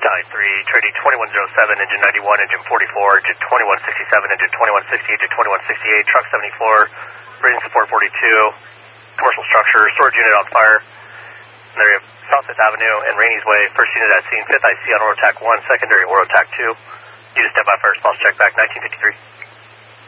Stallion 3, trading 2107, engine 91, engine 44, engine 2167, engine 2160, engine 2168, truck 74, rating support 42, commercial structure, storage unit on fire. And there you have South 5th Avenue and Rainey's Way, first unit at scene, 5th IC on Orotac 1, secondary Orotac 2. Unit standby for response check back 1953.